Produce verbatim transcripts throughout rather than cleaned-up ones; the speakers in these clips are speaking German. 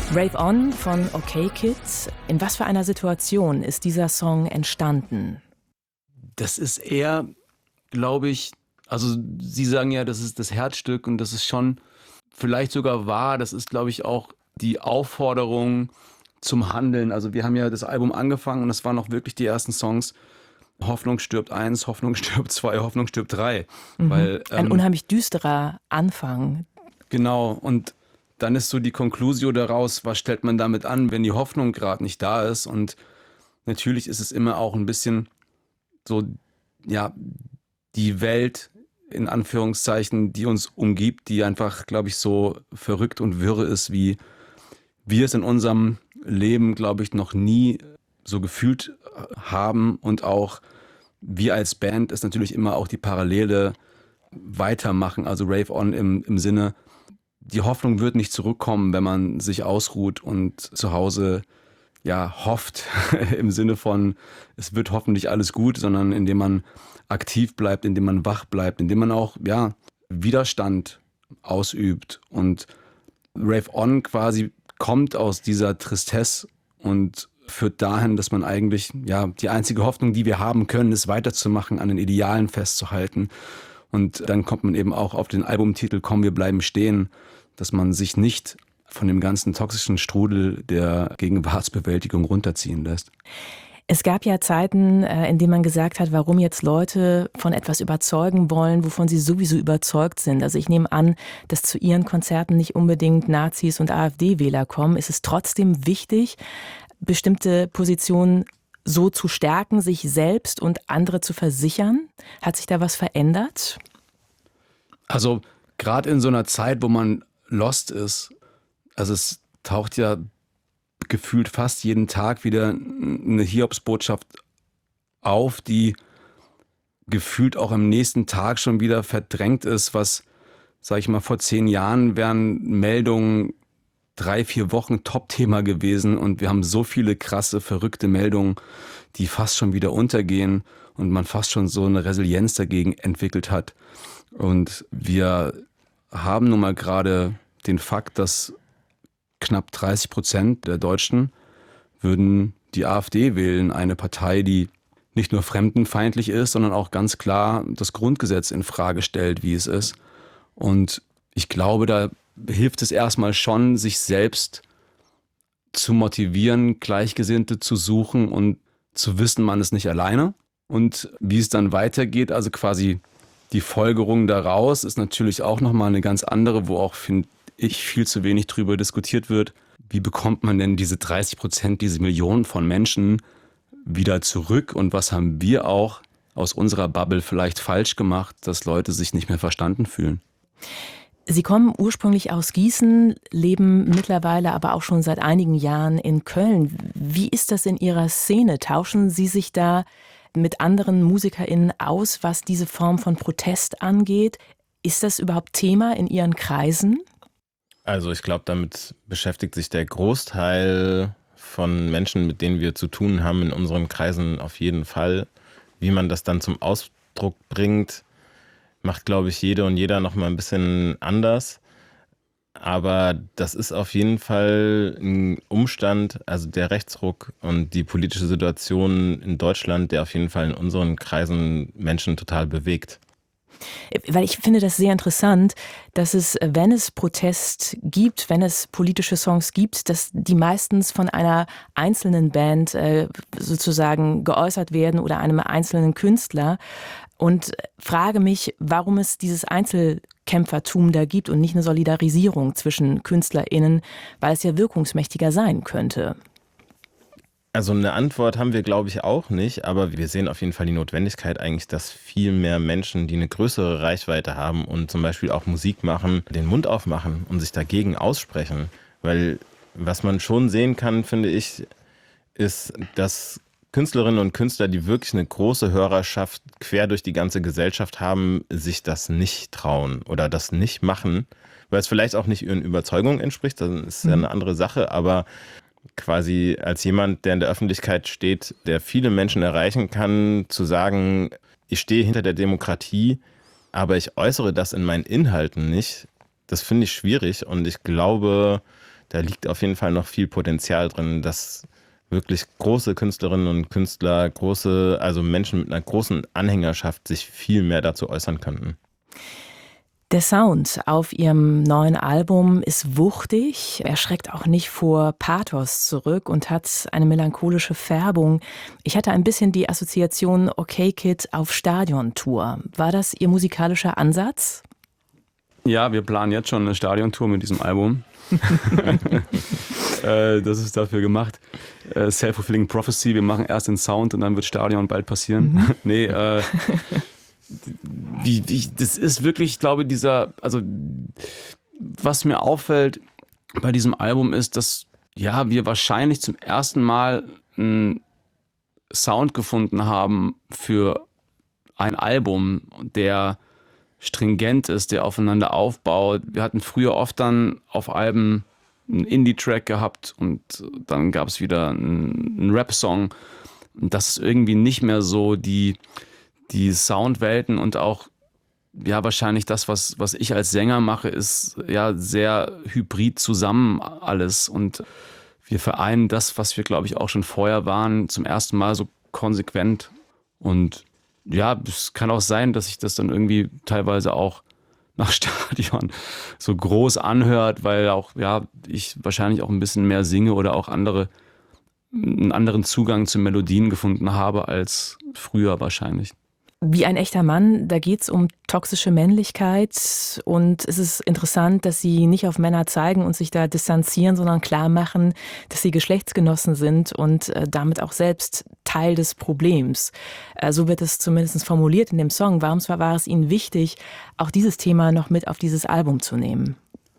Rave On von OK Kids. In was für einer Situation ist dieser Song entstanden? Das ist eher, glaube ich, also Sie sagen ja, das ist das Herzstück und das ist schon vielleicht sogar wahr. Das ist, glaube ich, auch die Aufforderung zum Handeln. Also wir haben ja das Album angefangen und das waren auch wirklich die ersten Songs. Hoffnung stirbt eins, Hoffnung stirbt zwei, Hoffnung stirbt drei. Mhm. Weil, ähm, Ein unheimlich düsterer Anfang. Genau, und dann ist so die Conclusio daraus, was stellt man damit an, wenn die Hoffnung gerade nicht da ist. Und natürlich ist es immer auch ein bisschen so, ja, die Welt in Anführungszeichen, die uns umgibt, die einfach, glaube ich, so verrückt und wirre ist, wie wir es in unserem Leben, glaube ich, noch nie so gefühlt haben. Und auch wir als Band ist natürlich immer auch die Parallele weitermachen, also Rave On im, im Sinne, die Hoffnung wird nicht zurückkommen, wenn man sich ausruht und zu Hause ja hofft, im Sinne von, es wird hoffentlich alles gut, sondern indem man aktiv bleibt, indem man wach bleibt, indem man auch ja Widerstand ausübt. Und Rave On quasi kommt aus dieser Tristesse und führt dahin, dass man eigentlich, ja, die einzige Hoffnung, die wir haben können, ist weiterzumachen, an den Idealen festzuhalten. Und dann kommt man eben auch auf den Albumtitel Komm, wir bleiben stehen, dass man sich nicht von dem ganzen toxischen Strudel der Gegenwartsbewältigung runterziehen lässt. Es gab ja Zeiten, in denen man gesagt hat, warum jetzt Leute von etwas überzeugen wollen, wovon sie sowieso überzeugt sind. Also ich nehme an, dass zu ihren Konzerten nicht unbedingt Nazis und AfD-Wähler kommen. Ist es trotzdem wichtig, bestimmte Positionen so zu stärken, sich selbst und andere zu versichern? Hat sich da was verändert? Also gerade in so einer Zeit, wo man lost ist, also es taucht ja gefühlt fast jeden Tag wieder eine Hiobsbotschaft auf, die gefühlt auch am nächsten Tag schon wieder verdrängt ist, was, sag ich mal, vor zehn Jahren wären Meldungen drei, vier Wochen Top-Thema gewesen und wir haben so viele krasse, verrückte Meldungen, die fast schon wieder untergehen und man fast schon so eine Resilienz dagegen entwickelt hat. Und wir haben nun mal gerade den Fakt, dass knapp dreißig Prozent der Deutschen würden die AfD wählen, eine Partei, die nicht nur fremdenfeindlich ist, sondern auch ganz klar das Grundgesetz in Frage stellt, wie es ist. Und ich glaube, da hilft es erstmal schon, sich selbst zu motivieren, Gleichgesinnte zu suchen und zu wissen, man ist nicht alleine. Und wie es dann weitergeht, also quasi die Folgerung daraus, ist natürlich auch nochmal eine ganz andere, wo auch, finde ich, viel zu wenig drüber diskutiert wird. Wie bekommt man denn diese dreißig Prozent, diese Millionen von Menschen wieder zurück? Und was haben wir auch aus unserer Bubble vielleicht falsch gemacht, dass Leute sich nicht mehr verstanden fühlen? Sie kommen ursprünglich aus Gießen, leben mittlerweile aber auch schon seit einigen Jahren in Köln. Wie ist das in Ihrer Szene? Tauschen Sie sich da mit anderen MusikerInnen aus, was diese Form von Protest angeht? Ist das überhaupt Thema in Ihren Kreisen? Also ich glaube, damit beschäftigt sich der Großteil von Menschen, mit denen wir zu tun haben, in unseren Kreisen auf jeden Fall. Wie man das dann zum Ausdruck bringt, macht, glaube ich, jede und jeder noch mal ein bisschen anders. Aber das ist auf jeden Fall ein Umstand, also der Rechtsruck und die politische Situation in Deutschland, der auf jeden Fall in unseren Kreisen Menschen total bewegt. Weil ich finde das sehr interessant, dass es, wenn es Protest gibt, wenn es politische Songs gibt, dass die meistens von einer einzelnen Band äh, sozusagen geäußert werden oder einem einzelnen Künstler. Und frage mich, warum es dieses Einzelkämpfertum da gibt und nicht eine Solidarisierung zwischen KünstlerInnen, weil es ja wirkungsmächtiger sein könnte. Also eine Antwort haben wir, glaube ich, auch nicht, aber wir sehen auf jeden Fall die Notwendigkeit eigentlich, dass viel mehr Menschen, die eine größere Reichweite haben und zum Beispiel auch Musik machen, den Mund aufmachen und sich dagegen aussprechen. Weil was man schon sehen kann, finde ich, ist, dass Künstlerinnen und Künstler, die wirklich eine große Hörerschaft quer durch die ganze Gesellschaft haben, sich das nicht trauen oder das nicht machen, weil es vielleicht auch nicht ihren Überzeugungen entspricht, das ist ja eine andere Sache, aber quasi als jemand, der in der Öffentlichkeit steht, der viele Menschen erreichen kann, zu sagen, ich stehe hinter der Demokratie, aber ich äußere das in meinen Inhalten nicht, das finde ich schwierig und ich glaube, da liegt auf jeden Fall noch viel Potenzial drin, dass wirklich große Künstlerinnen und Künstler, große, also Menschen mit einer großen Anhängerschaft sich viel mehr dazu äußern könnten. Der Sound auf ihrem neuen Album ist wuchtig, er schreckt auch nicht vor Pathos zurück und hat eine melancholische Färbung. Ich hatte ein bisschen die Assoziation Okay Kid auf Stadiontour. War das Ihr musikalischer Ansatz? Ja, wir planen jetzt schon eine Stadiontour mit diesem Album. äh, das ist dafür gemacht. Äh, Self-fulfilling Prophecy, wir machen erst den Sound und dann wird Stadion bald passieren. Mhm. nee, äh, wie, wie, das ist wirklich, ich glaube, dieser, also was mir auffällt bei diesem Album ist, dass ja, wir wahrscheinlich zum ersten Mal einen Sound gefunden haben für ein Album, der stringent ist, der aufeinander aufbaut. Wir hatten früher oft dann auf Alben einen Indie-Track gehabt und dann gab es wieder einen, einen Rap-Song. Und das ist irgendwie nicht mehr so die, die Soundwelten und auch ja wahrscheinlich das, was, was ich als Sänger mache, ist ja sehr hybrid zusammen alles. Und wir vereinen das, was wir, glaube ich, auch schon vorher waren, zum ersten Mal so konsequent. Und ja, es kann auch sein, dass sich das dann irgendwie teilweise auch nach Stadion so groß anhört, weil auch, ja, ich wahrscheinlich auch ein bisschen mehr singe oder auch andere, einen anderen Zugang zu Melodien gefunden habe als früher wahrscheinlich. Wie ein echter Mann, da geht es um toxische Männlichkeit und es ist interessant, dass Sie nicht auf Männer zeigen und sich da distanzieren, sondern klar machen, dass sie Geschlechtsgenossen sind und äh, damit auch selbst Teil des Problems. Äh, so wird es zumindest formuliert in dem Song. Warum war es Ihnen wichtig, auch dieses Thema noch mit auf dieses Album zu nehmen?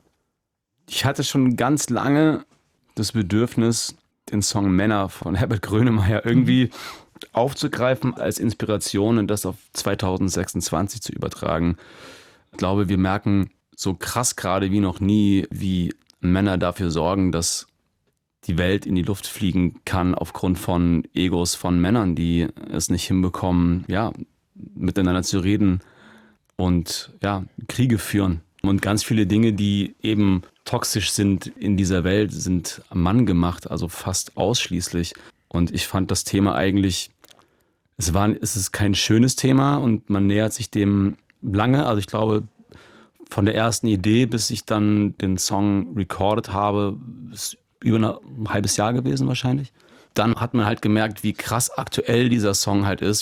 Ich hatte schon ganz lange das Bedürfnis, den Song Männer von Herbert Grönemeyer irgendwie mhm. aufzugreifen als Inspiration und das auf zwanzig sechsundzwanzig zu übertragen. Ich glaube, wir merken so krass gerade wie noch nie, wie Männer dafür sorgen, dass die Welt in die Luft fliegen kann aufgrund von Egos von Männern, die es nicht hinbekommen, ja, miteinander zu reden und ja, Kriege führen. Und ganz viele Dinge, die eben toxisch sind in dieser Welt, sind am Mann gemacht, also fast ausschließlich. Und ich fand das Thema eigentlich, es war, es ist kein schönes Thema und man nähert sich dem lange. Also ich glaube, von der ersten Idee, bis ich dann den Song recorded habe, ist über ein halbes Jahr gewesen wahrscheinlich. Dann hat man halt gemerkt, wie krass aktuell dieser Song halt ist.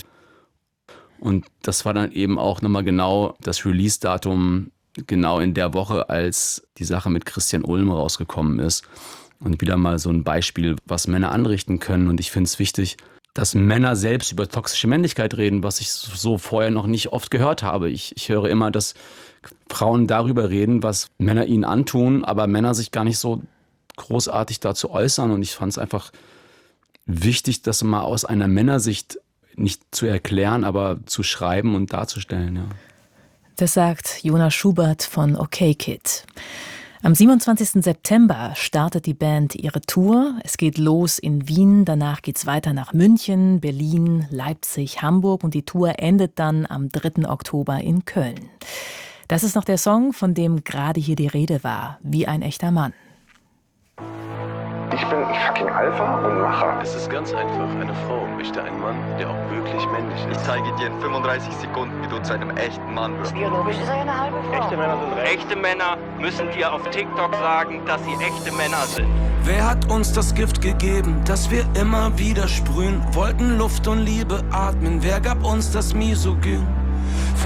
Und das war dann eben auch nochmal genau das Release-Datum, genau in der Woche, als die Sache mit Christian Ulm rausgekommen ist. Und wieder mal so ein Beispiel, was Männer anrichten können. Und ich finde es wichtig, dass Männer selbst über toxische Männlichkeit reden, was ich so vorher noch nicht oft gehört habe. Ich, ich höre immer, dass Frauen darüber reden, was Männer ihnen antun, aber Männer sich gar nicht so großartig dazu äußern. Und ich fand es einfach wichtig, das mal aus einer Männersicht nicht zu erklären, aber zu schreiben und darzustellen. Ja. Das sagt Jonas Schubert von Okay Kid. Am siebenundzwanzigsten September startet die Band ihre Tour. Es geht los in Wien, danach geht es weiter nach München, Berlin, Leipzig, Hamburg und die Tour endet dann am dritten Oktober in Köln. Das ist noch der Song, von dem gerade hier die Rede war, Wie ein echter Mann. Ich bin fucking Alpha und Macher. Es ist ganz einfach. Eine Frau möchte einen Mann, der auch wirklich männlich ist. Ich zeige dir in fünfunddreißig Sekunden, wie du zu einem echten Mann wirst. Biologisch ist er eine halbe Frau. Echte Männer sind recht. Echte Männer müssen dir auf TikTok sagen, dass sie echte Männer sind. Wer hat uns das Gift gegeben, das wir immer wieder sprühen? Wollten Luft und Liebe atmen, wer gab uns das Misogyn?